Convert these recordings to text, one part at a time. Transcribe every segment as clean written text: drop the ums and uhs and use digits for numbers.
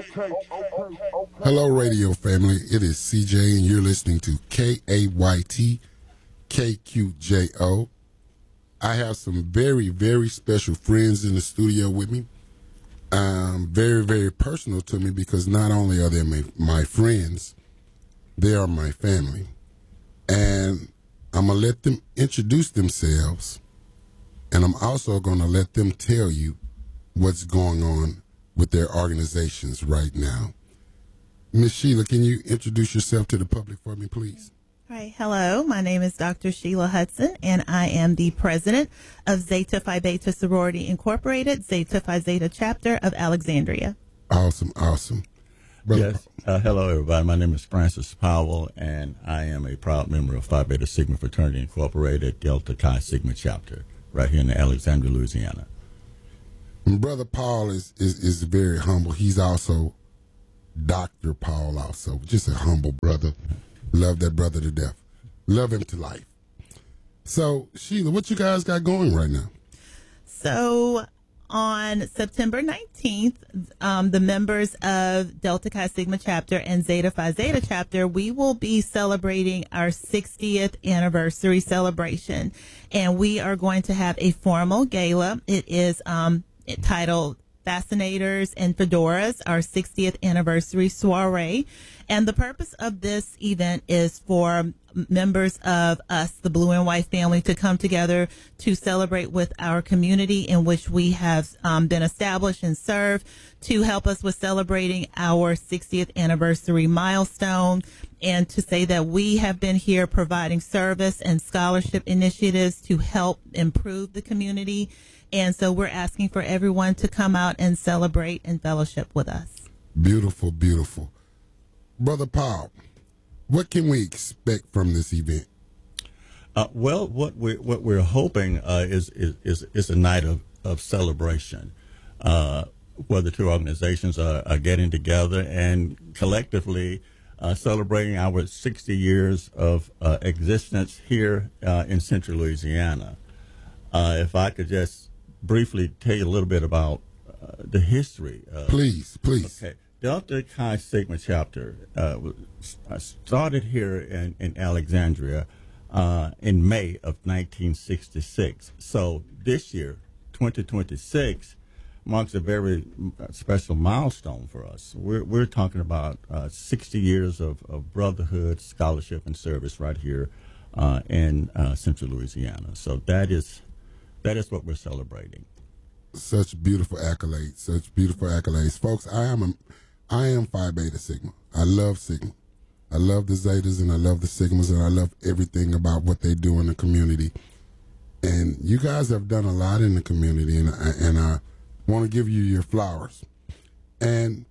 Hello, radio family. It is CJ, and you're listening to KAYT KQJO. I have some very, very special friends in the studio with me. Very, very personal to me because not only are they my friends, they are my family. And I'm going to let them introduce themselves, and I'm also going to let them tell you what's going on with their organizations right now. Miss Sheila, can you introduce yourself to the public for me, please? Hi, hello. My name is Dr. Sheila Hudson, and I am the president of Zeta Phi Beta Sorority Incorporated, Zeta Phi Zeta chapter of Alexandria. Awesome, awesome. Brother. Yes. Hello, everybody. My name is Francis Powell, and I am a proud member of Phi Beta Sigma Fraternity Incorporated, Delta Chi Sigma chapter, right here in Alexandria, Louisiana. Brother Paul is very humble. He's also Dr. Paul, also just a humble brother. Love that brother to death. Love him to life. So, Sheila, what you guys got going right now? So, on September 19th, the members of Delta Chi Sigma chapter and Zeta Phi Zeta chapter, we will be celebrating our 60th anniversary celebration. And we are going to have a formal gala. It is titled Fascinators and Fedoras, our 60th anniversary soiree. And the purpose of this event is for members of us, the Blue and White family, to come together to celebrate with our community in which we have been established and serve, to help us with celebrating our 60th anniversary milestone, and to say that we have been here providing service and scholarship initiatives to help improve the community. And so we're asking for everyone to come out and celebrate and fellowship with us. Beautiful, beautiful. Brother Paul, what can we expect from this event? Well, what we're hoping is a night of celebration, where the two organizations are getting together and collectively celebrating our 60 years of existence here in Central Louisiana. If I could just briefly tell you a little bit about the history. Please. Okay. Delta Chi Sigma chapter started here in Alexandria in May of 1966. So this year, 2026, marks a very special milestone for us. We're talking about 60 years of brotherhood, scholarship, and service right here in Central Louisiana. So that is what we're celebrating. Such beautiful accolades. Folks, I am Phi Beta Sigma. I love Sigma. I love the Zetas and I love the Sigmas and I love everything about what they do in the community. And you guys have done a lot in the community, and I want to give you your flowers. And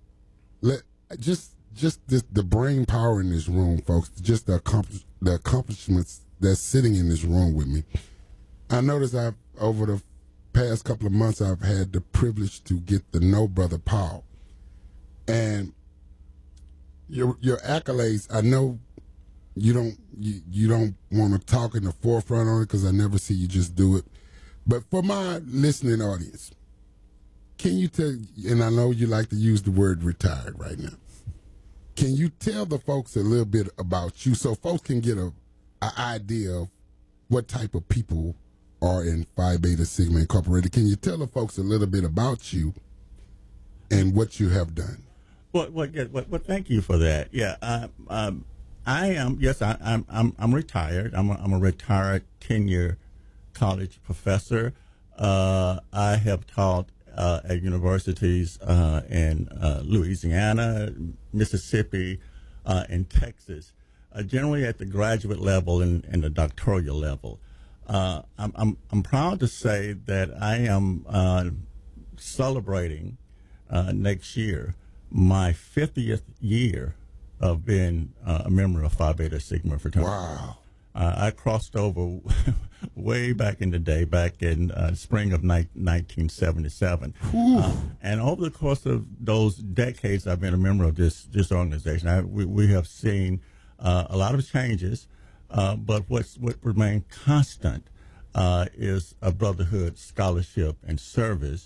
the brain power in this room, folks, just the accomplishments that's sitting in this room with me. I noticed over the past couple of months, I've had the privilege to get to know Brother Paul. And your accolades, I know you don't want to talk in the forefront on it because I never see you just do it. But for my listening audience, can you tell, and I know you like to use the word retired right now, can you tell the folks a little bit about you so folks can get an idea of what type of people are in Phi Beta Sigma Incorporated? Can you tell the folks a little bit about you and what you have done? Well, thank you for that. Yeah, I am. Yes, I'm retired. I'm a retired tenure college professor. I have taught at universities in Louisiana, Mississippi, and Texas, generally at the graduate level and the doctoral level. I'm proud to say that I am celebrating next year my 50th year of being a member of Phi Beta Sigma fraternity. Wow. I crossed over way back in the day, back in spring of 1977. And over the course of those decades I've been a member of this organization, we have seen a lot of changes, but what remained constant is a brotherhood, scholarship, and service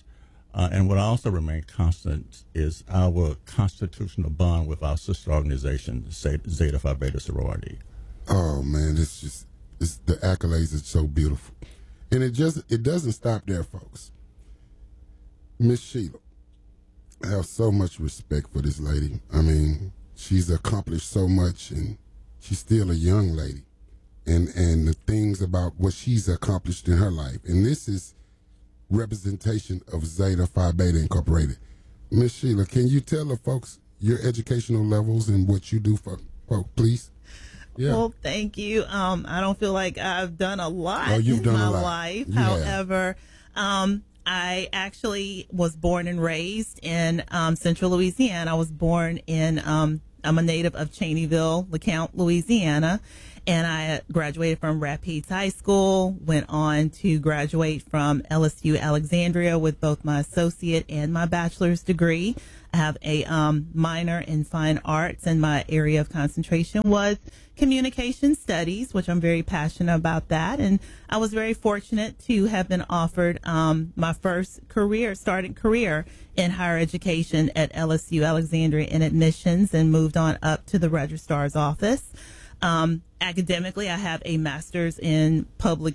And what also remains constant is our constitutional bond with our sister organization, Zeta Phi Beta Sorority. Oh man, it's the accolades are so beautiful, and it doesn't stop there, folks. Miss Sheila, I have so much respect for this lady. I mean, she's accomplished so much, and she's still a young lady, and the things about what she's accomplished in her life, and this is representation of Zeta Phi Beta Incorporated. Miss Sheila, can you tell the folks your educational levels and what you do for folks, please? Yeah. Well, thank you. I don't feel like I've done a lot you've in done my a lot. life. You have. However, I actually was born and raised in Central Louisiana. I was born in, I'm a native of Cheneyville, LeCount, Louisiana. And I graduated from Rapides High School, went on to graduate from LSU Alexandria with both my associate and my bachelor's degree. I have a minor in fine arts, and my area of concentration was communication studies, which I'm very passionate about that. And I was very fortunate to have been offered my first starting career in higher education at LSU Alexandria in admissions, and moved on up to the registrar's office. Academically, I have a master's in public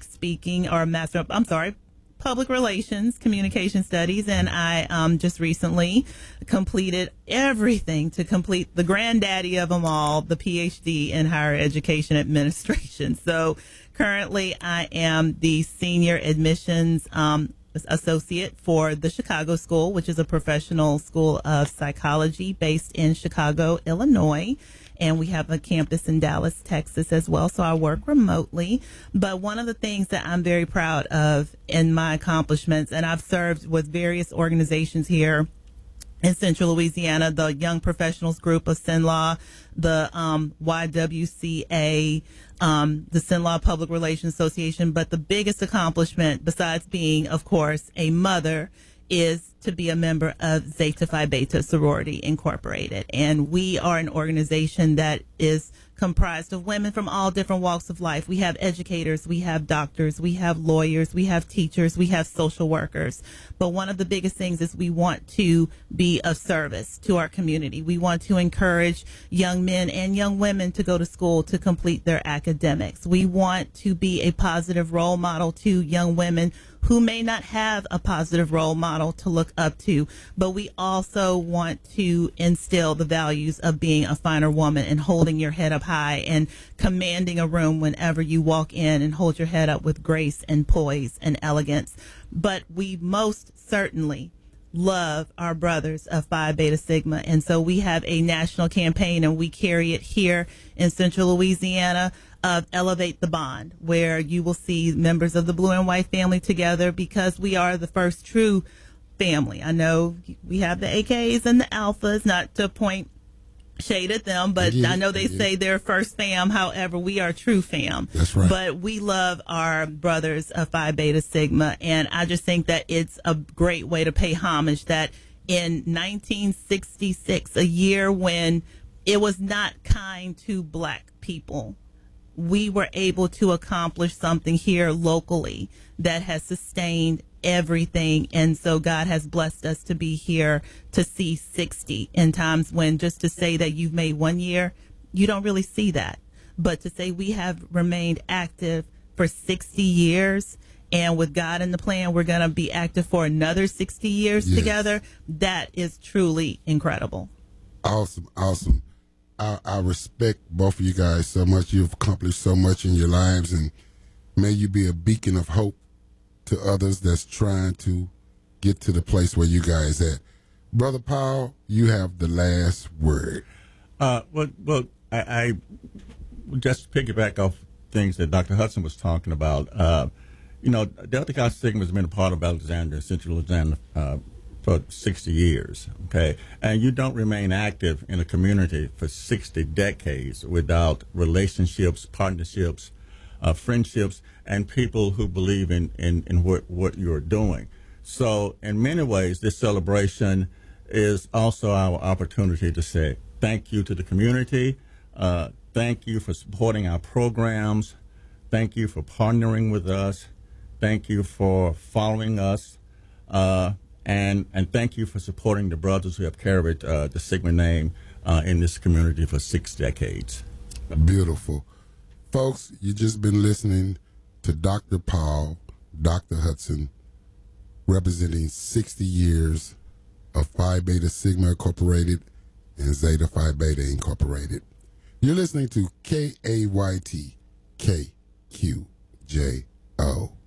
relations, communication studies, and I just recently completed everything to complete the granddaddy of them all, the PhD in higher education administration. So currently I am the senior admissions associate for the Chicago School, which is a professional school of psychology based in Chicago, Illinois. And we have a campus in Dallas, Texas as well. So I work remotely. But one of the things that I'm very proud of in my accomplishments, and I've served with various organizations here in Central Louisiana, the Young Professionals Group of SINLAW, the YWCA, the SINLAW Public Relations Association. But the biggest accomplishment, besides being, of course, a mother, is to be a member of Zeta Phi Beta Sorority Incorporated. And we are an organization that is comprised of women from all different walks of life. We have educators, we have doctors, we have lawyers, we have teachers, we have social workers. But one of the biggest things is we want to be of service to our community. We want to encourage young men and young women to go to school to complete their academics. We want to be a positive role model to young women who may not have a positive role model to look up to, but we also want to instill the values of being a finer woman and holding your head up high and commanding a room whenever you walk in, and hold your head up with grace and poise and elegance. But we most certainly love our brothers of Phi Beta Sigma, and so we have a national campaign, and we carry it here in Central Louisiana, of Elevate the Bond, where you will see members of the blue and white family together, because we are the first true family. I know we have the AKs and the alphas, not to point shade at them, but I know they say they're first fam. However, we are true fam. That's right. But we love our brothers of Phi Beta Sigma, and I just think that it's a great way to pay homage that in 1966, a year when it was not kind to black people, we were able to accomplish something here locally that has sustained everything. And so God has blessed us to be here to see 60 in times when just to say that you've made 1 year, you don't really see that. But to say we have remained active for 60 years, and with God in the plan, we're going to be active for another 60 years together, that is truly incredible. Awesome, awesome. I respect both of you guys so much. You've accomplished so much in your lives, and may you be a beacon of hope to others that's trying to get to the place where you guys at. Brother Paul, you have the last word. I just piggyback off things that Dr. Hudson was talking about. Delta Chi Sigma has been a part of Alexandria, Central Louisiana, for 60 years, okay? And you don't remain active in a community for 60 decades without relationships, partnerships, friendships, and people who believe in what you're doing. So in many ways, this celebration is also our opportunity to say thank you to the community. Thank you for supporting our programs. Thank you for partnering with us. Thank you for following us. and thank you for supporting the brothers who have carried the Sigma name in this community for 6 decades. Beautiful. Folks, you just been listening to Dr. Paul, Dr. Hudson, representing 60 years of Phi Beta Sigma Incorporated and Zeta Phi Beta Incorporated. You're listening to KAYT KQJO.